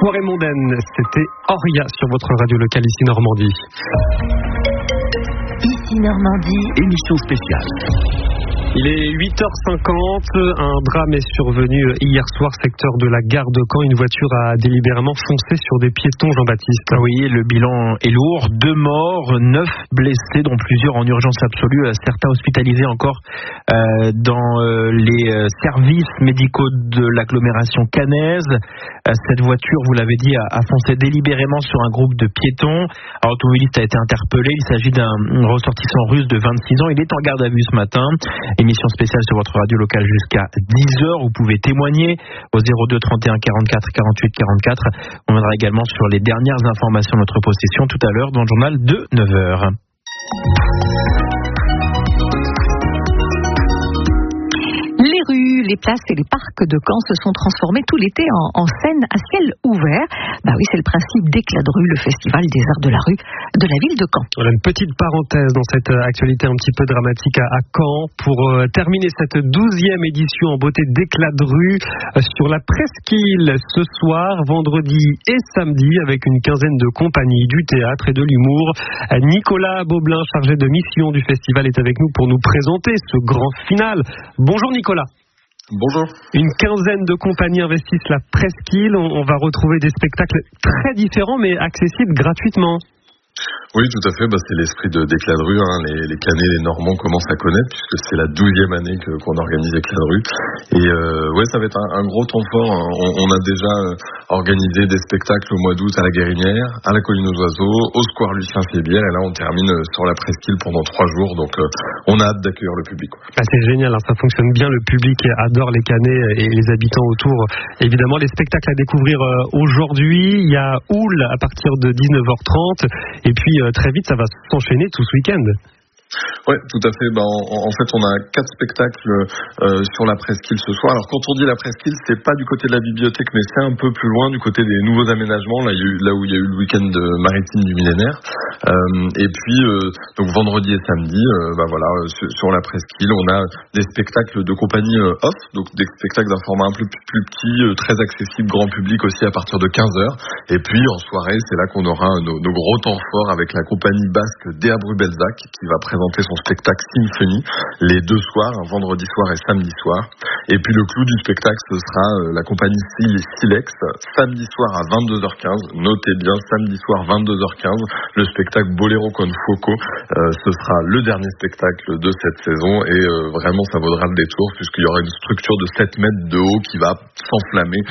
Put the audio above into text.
Soirée mondaine, c'était Oria sur votre radio locale ici Normandie. Ici Normandie, émission spéciale. Il est 8h50, un drame est survenu hier soir, secteur de la gare de Caen. Une voiture a délibérément foncé sur des piétons, Jean-Baptiste. Oui, le bilan est lourd, 2 morts, 9 blessés, dont plusieurs en urgence absolue, certains hospitalisés encore dans les services médicaux de l'agglomération caennaise. Cette voiture, vous l'avez dit, a foncé délibérément sur un groupe de piétons. L'automobiliste a été interpellé, il s'agit d'un ressortissant russe de 26 ans, il est en garde à vue ce matin. Émission spéciale sur votre radio locale jusqu'à 10h. Vous pouvez témoigner au 02 31 44 48 44. On viendra également sur les dernières informations de notre possession tout à l'heure dans le journal de 9h. Les rues, les places et les parcs de Caen se sont transformés tout l'été en scène à ciel ouvert. Oui, c'est le principe d'Éclat de rue, le festival des arts de la rue de la ville de Caen. Voilà une petite parenthèse dans cette actualité un petit peu dramatique à Caen pour terminer cette 12e édition en beauté d'Éclat de rue sur la presqu'île ce soir, vendredi et samedi, avec une quinzaine de compagnies du théâtre et de l'humour. Nicolas Beaublin, chargé de mission du festival, est avec nous pour nous présenter ce grand final. Bonjour Nicolas. Bonjour. Une quinzaine de compagnies investissent la presqu'île. On va retrouver des spectacles très différents mais accessibles gratuitement. Oui, tout à fait. C'est l'esprit d'Éclat de rue. Les Caennais, les Normands commencent à connaître puisque c'est la 12e année qu'on organise Éclat de rue. Et ça va être un gros temps fort. On a déjà organisé des spectacles au mois d'août à la Guérinière, à la Colline aux Oiseaux, au Square Lucien Fiébière. Et là, on termine sur la presqu'île pendant 3 jours. Donc, on a hâte d'accueillir le public. C'est génial, ça fonctionne bien. Le public adore les Caennais et les habitants autour. Évidemment, les spectacles à découvrir aujourd'hui. Il y a Houle à partir de 19h30. Et puis, très vite, ça va s'enchaîner tout ce week-end. Oui, tout à fait. En fait, on a 4 spectacles sur la presqu'île ce soir. Alors, quand on dit la presqu'île, c'est pas du côté de la bibliothèque, mais c'est un peu plus loin, du côté des nouveaux aménagements, là où il y a eu le week-end maritime du millénaire. Et puis, donc vendredi et samedi, sur la presqu'île, on a des spectacles de compagnie off, donc des spectacles d'un format un peu plus petit, très accessible, grand public aussi à partir de 15h. Et puis, en soirée, c'est là qu'on aura nos gros temps forts avec la compagnie basque Dea Brubelzak, qui va présenter son spectacle Symphonie les 2 soirs, un vendredi soir et samedi soir. Et puis le clou du spectacle, ce sera la compagnie Silex, samedi soir à 22h15. Notez bien, samedi soir 22h15, le spectacle Bolero con Foco. Ce sera le dernier spectacle de cette saison et vraiment ça vaudra le détour puisqu'il y aura une structure de 7 mètres de haut qui va s'enflammer